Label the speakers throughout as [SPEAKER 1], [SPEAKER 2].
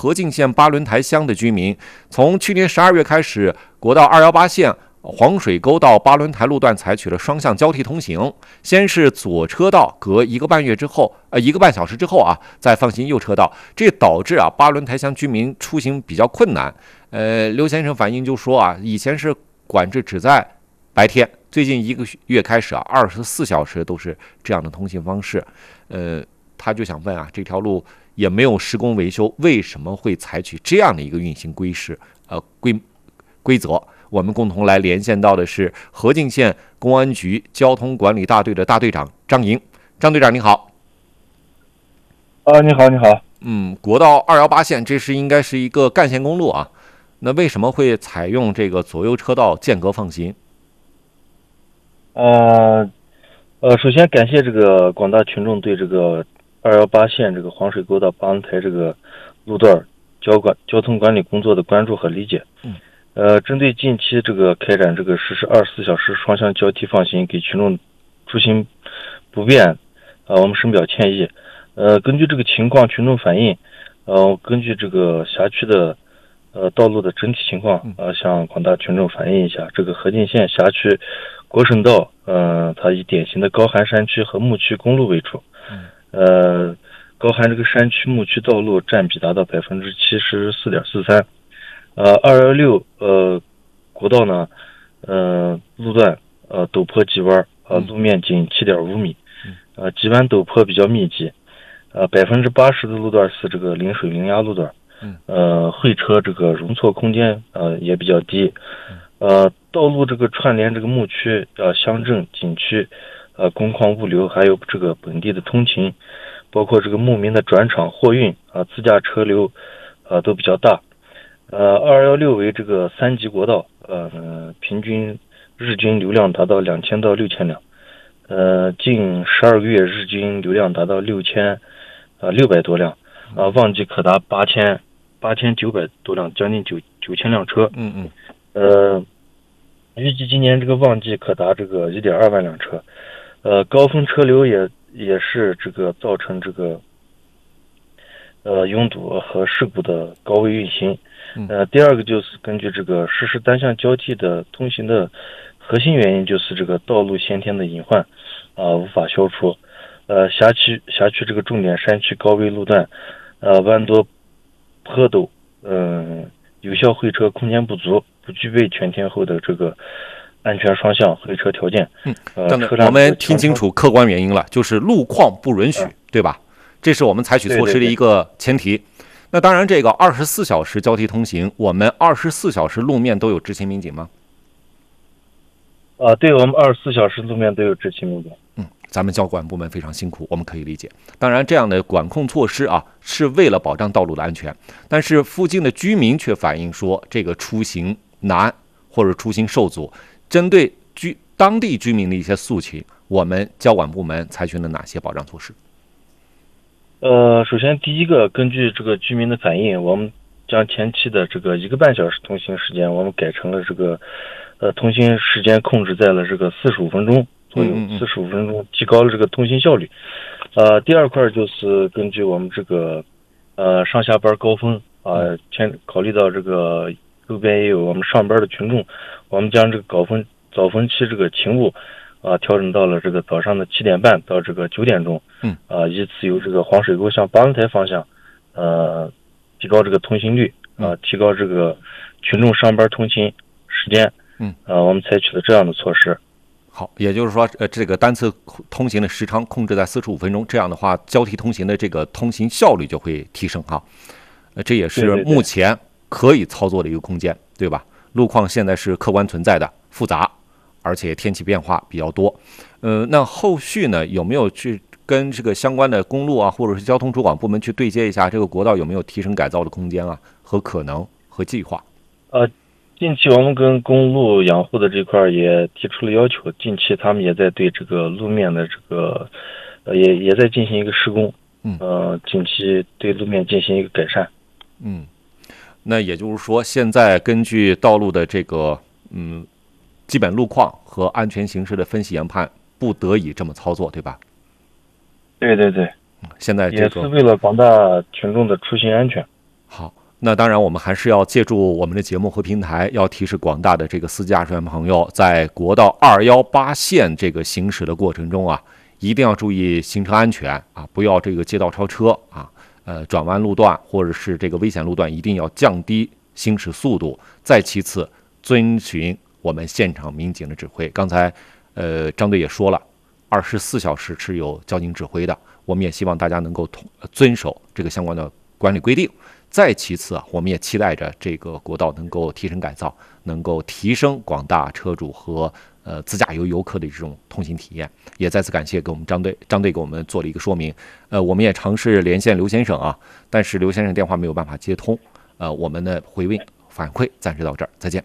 [SPEAKER 1] 河静县八轮台乡的居民，从去年12月开始，国道218线黄水沟到八轮台路段采取了双向交替通行，先是左车道隔1个半小时之后再放行右车道，这导致八轮台乡居民出行比较困难。刘先生反映就说以前是管制只在白天，最近1个月开始24小时都是这样的通行方式。他就想问这条路也没有施工维修，为什么会采取这样的一个运行规则？我们共同来连线到的是河静县公安局交通管理大队的大队长张莹。张队长你好。
[SPEAKER 2] 你好。
[SPEAKER 1] 国道218线这应该是一个干线公路那为什么会采用这个左右车道间隔放行？
[SPEAKER 2] 首先感谢这个广大群众对这个218线这个黄水沟到八轮台这个路段交通管理工作的关注和理解。针对近期这个开展这个实施24小时双向交替放行，给群众出行不便，我们深表歉意。根据这个情况，群众反映，根据这个辖区的道路的整体情况，向广大群众反映一下，这个河静县辖区国省道，它以典型的高寒山区和牧区公路为主，高寒这个山区牧区道路占比达到74.43%。216国道呢，路段陡坡急弯，路面仅7.5米，急弯陡坡比较密集，80%的路段是这个临水零压路段，会车这个容错空间也比较低，道路这个串联这个牧区、乡镇、景区、工矿物流，还有这个本地的通勤，包括这个牧民的转场货运自驾车流都比较大。216为这个3级国道，平均日均流量达到2000到6000辆，近12个月日均流量达到6600多辆，旺季可达8900多辆，将近9000辆车。预计今年这个旺季可达这个1.2万辆车，高峰车流也是这个造成这个拥堵和事故的高危运行。第二个就是根据这个实施单向交替的通行的核心原因，就是这个道路先天的隐患无法消除。辖区这个重点山区高危路段，弯多坡陡，有效会车空间不足，不具备全天候的这个安全双向会车条件。
[SPEAKER 1] 我们听清楚客观原因了，就是路况不允许，对吧？这是我们采取措施的一个前提。那当然，这个24小时交替通行，我们24小时路面都有执勤民警吗？
[SPEAKER 2] 对，我们24小时路面都有执勤民警。
[SPEAKER 1] 咱们交管部门非常辛苦，我们可以理解。当然，这样的管控措施是为了保障道路的安全，但是附近的居民却反映说，这个出行难或者出行受阻。针对当地居民的一些诉求，我们交管部门采取了哪些保障措施？
[SPEAKER 2] 首先第一个，根据这个居民的反映，我们将前期的这个1个半小时通行时间，我们改成了这个通行时间控制在了这个45分钟左右，45分钟，提高了这个通行效率。第二块就是根据我们这个上下班高峰考虑到这个路边也有我们上班的群众，我们将这个早峰期这个勤务调整到了这个早上的7点半到这个9点钟，以此由这个黄水沟向八轮台方向，提高这个通行率，提高这个群众上班通勤时间，我们采取了这样的措施。
[SPEAKER 1] 好，也就是说，这个单次通行的时长控制在45分钟，这样的话，交替通行的这个通行效率就会提升这也是目前可以操作的一个空间，对吧？路况现在是客观存在的，复杂。而且天气变化比较多，那后续呢有没有去跟这个相关的公路或者是交通主管部门去对接一下，这个国道有没有提升改造的空间和可能和计划？
[SPEAKER 2] 近期我们跟公路养护的这块也提出了要求，近期他们也在对这个路面的这个也在进行一个施工，近期对路面进行一个改善。
[SPEAKER 1] 那也就是说，现在根据道路的这个基本路况和安全形势的分析研判，不得已这么操作，对吧？
[SPEAKER 2] 对，
[SPEAKER 1] 现在
[SPEAKER 2] 也是为了广大群众的出行安全。
[SPEAKER 1] 好，那当然我们还是要借助我们的节目和平台，要提示广大的这个司机驾驶员朋友，在国道218线这个行驶的过程中啊，一定要注意行车安全啊，不要这个街道超车啊，转弯路段或者是这个危险路段一定要降低行驶速度。再其次，遵循我们现场民警的指挥。刚才张队也说了，24小时是有交警指挥的，我们也希望大家能够遵守这个相关的管理规定。再其次啊，我们也期待着这个国道能够提升改造，能够提升广大车主和自驾游客的这种通行体验。也再次感谢给我们张队给我们做了一个说明。我们也尝试连线刘先生啊，但是刘先生电话没有办法接通。我们的回应反馈暂时到这儿，再见。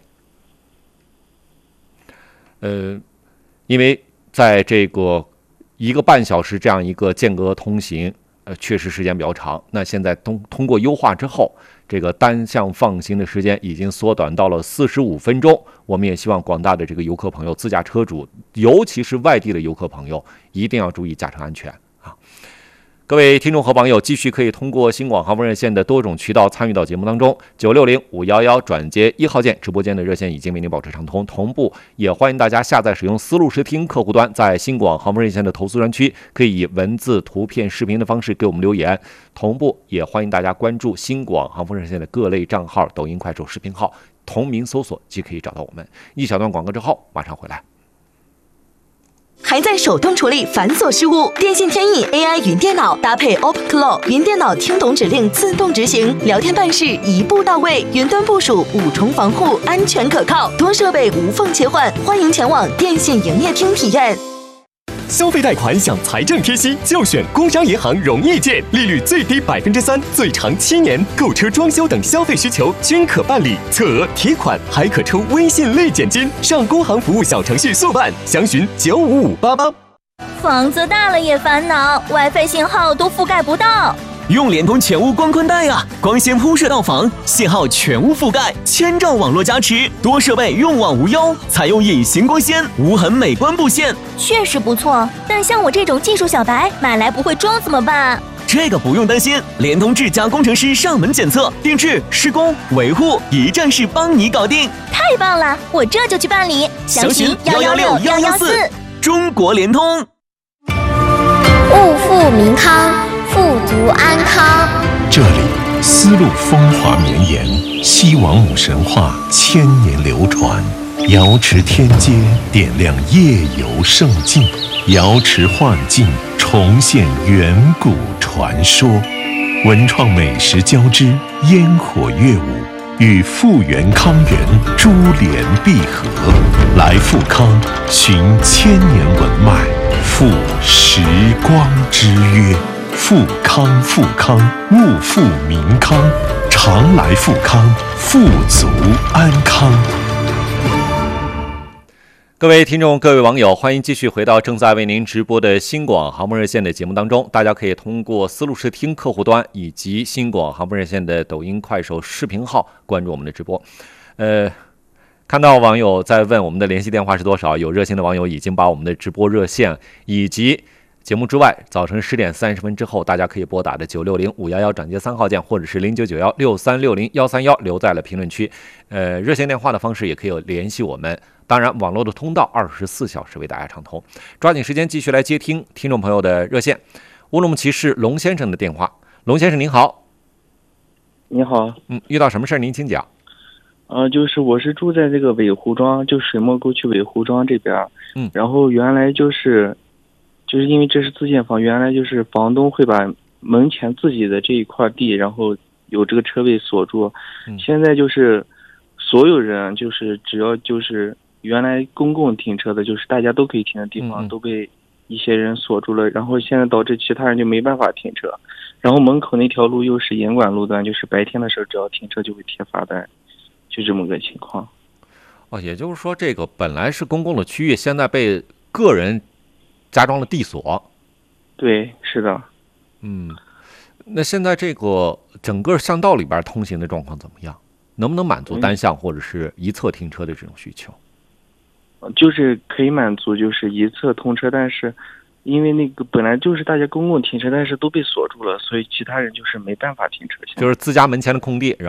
[SPEAKER 1] 因为在这个1个半小时这样一个间隔通行，确实时间比较长。那现在通过优化之后，这个单向放行的时间已经缩短到了45分钟。我们也希望广大的这个游客朋友、自驾车主，尤其是外地的游客朋友，一定要注意驾车安全啊！各位听众和网友，继续可以通过新广航风热线的多种渠道参与到节目当中，960-511转接1号键，直播间的热线已经为您保持畅通。同步也欢迎大家下载使用思路视听客户端，在新广航风热线的投诉专区，可以以文字、图片、视频的方式给我们留言。同步也欢迎大家关注新广航风热线的各类账号，抖音、快手、视频号，同名搜索即可以找到我们。一小段广告之后，马上回来。
[SPEAKER 3] 还在手动处理繁琐事务？电信天翼 AI 云电脑搭配 OpenClaw 云电脑，听懂指令自动执行，聊天办事一步到位，云端部署5重防护，安全可靠，多设备无缝切换。欢迎前往电信营业厅体验。
[SPEAKER 4] 消费贷款享财政贴息，就选工商银行容易借，利率最低3%，最长7年，购车、装修等消费需求均可办理，侧额提款还可抽微信类减金。上工行服务小程序速办，详询95588。
[SPEAKER 5] 房子大了也烦恼 ，WiFi 信号都覆盖不到。
[SPEAKER 6] 用联通全屋光宽带啊，光纤铺设到房，信号全屋覆盖，1000兆网络加持，多设备用网无忧，采用隐形光纤，无痕美观布线，
[SPEAKER 5] 确实不错。但像我这种技术小白，买来不会装怎么办？
[SPEAKER 6] 这个不用担心，联通智家工程师上门检测、定制、施工、维护，一站式帮你搞定。
[SPEAKER 5] 太棒了，我这就去办理。
[SPEAKER 6] 详询116114。中国联通。
[SPEAKER 7] 物富民康，富足安康。
[SPEAKER 8] 这里丝路风华绵延，西王母神话千年流传，瑶池天街点亮夜游胜境，瑶池幻境重现远古传说，文创美食交织，烟火乐舞与富源康源珠联璧合，来富康寻千年文脉，赴时光之约。富康富康，物富民康，常来富康，富足安康。
[SPEAKER 1] 各位听众、各位网友，欢迎继续回到正在为您直播的新广航风热线的节目当中。大家可以通过思路视听客户端以及新广航风热线的抖音、快手视频号关注我们的直播。看到网友在问我们的联系电话是多少，有热心的网友已经把我们的直播热线以及节目之外，早晨10点30分之后，大家可以拨打的960-511转接3号键，或者是09916360-131留在了评论区。热线电话的方式也可以联系我们。当然，网络的通道24小时为大家畅通。抓紧时间继续来接听听众朋友的热线。乌鲁木齐市龙先生的电话。龙先生您好。
[SPEAKER 9] 你好。
[SPEAKER 1] 遇到什么事儿您请讲。
[SPEAKER 9] 就是我是住在这个尾湖庄，就水墨沟区尾湖庄这边。然后原来就是因为这是自建房，原来就是房东会把门前自己的这一块地，然后有这个车位锁住。现在就是所有人就是只要就是原来公共停车的，就是大家都可以停的地方，都被一些人锁住了，然后现在导致其他人就没办法停车。然后门口那条路又是严管路段，就是白天的时候只要停车就会贴罚单，就这么个情况。
[SPEAKER 1] 也就是说这个本来是公共的区域，现在被个人加装了地锁。
[SPEAKER 9] 对，是的。
[SPEAKER 1] 那现在这个整个巷道里边通行的状况怎么样？能不能满足单向或者是一侧停车的这种需求？
[SPEAKER 9] 就是可以满足就是一侧通车，但是因为那个本来就是大家公共停车，但是都被锁住了，所以其他人就是没办法停车。
[SPEAKER 1] 就是自家门前的空地，然后